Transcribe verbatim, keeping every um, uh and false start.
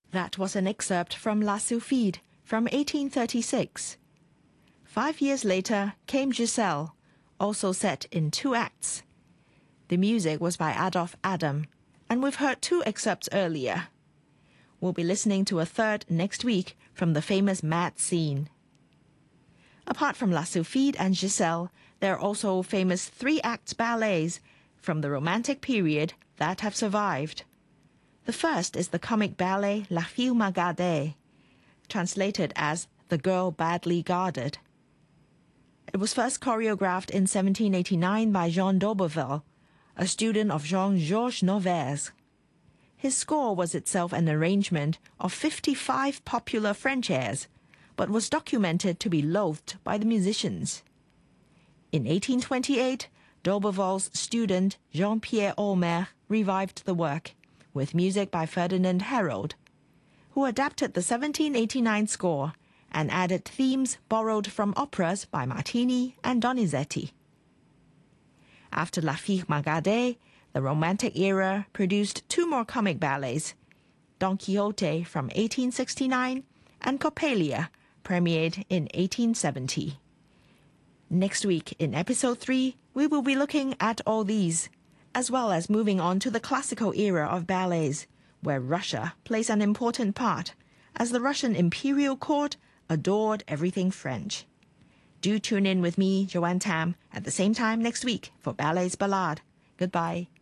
That was an excerpt from La Sylphide from eighteen thirty-six. Five years later came Giselle, also set in two acts. The music was by Adolphe Adam, and we've heard two excerpts earlier. We'll be listening to a third next week from the famous Mad Scene. Apart from La Sylphide and Giselle, there are also famous three-act ballets from the Romantic period that have survived. The first is the comic ballet La Fille Mal Gardée, translated as The Girl Badly Guarded. It was first choreographed in seventeen eighty-nine by Jean d'Auberville, a student of Jean-Georges Novaes. His score was itself an arrangement of fifty-five popular French airs, but was documented to be loathed by the musicians. In eighteen twenty-eight, d'Auberville's student Jean-Pierre Aumer revived the work, with music by Ferdinand Hérault, who adapted the seventeen eighty-nine score and added themes borrowed from operas by Martini and Donizetti. After La Fille Mal Gardée, the Romantic era produced two more comic ballets, Don Quixote from eighteen sixty-nine and Coppelia, premiered in eighteen seventy. Next week, in episode three, we will be looking at all these, as well as moving on to the classical era of ballets, where Russia plays an important part, as the Russian imperial court adored everything French. Do tune in with me, Joanne Tam, at the same time next week for Ballet's Ballade. Goodbye.